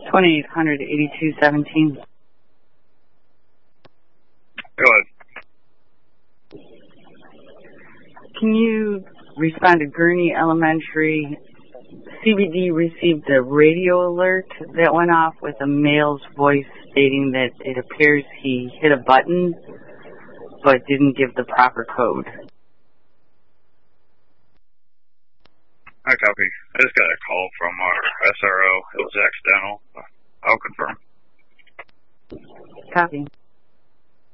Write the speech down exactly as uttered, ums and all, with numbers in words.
twenty-eight hundred eighty-two seventeen. Go ahead. Can you respond to Gurney Elementary? C B D received a radio alert that went off with a male's voice stating that it appears he hit a button but didn't give the proper code. I copy. I just got a call from our S R O. It was accidental. I'll confirm. Copy.